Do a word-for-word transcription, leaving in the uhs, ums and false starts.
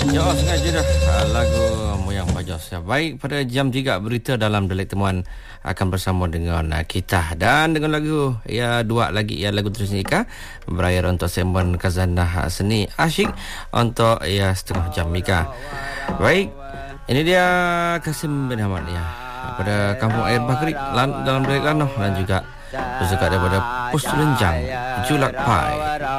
Ya, sengaja dah uh, lagu Moyang Bajos. Ya, baik, pada jam tiga berita dalam Delik Temuan akan bersama dengan uh, kita. Dan dengan lagu, ya dua lagi, ya lagu terus nikah berakhir untuk segmen Khazanah Seni Asyik untuk ya setengah jam Mika. Baik, ini dia Kasim bin Hamad ya, pada Kampung Air Bakrik dalam Delik Lanoh, dan juga bersekat daripada Pos Lenjang Julak Pai.